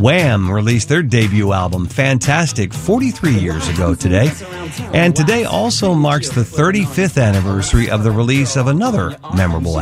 Wham released their debut album, Fantastic, 43 years ago today. And today also marks the 35th anniversary of the release of another memorable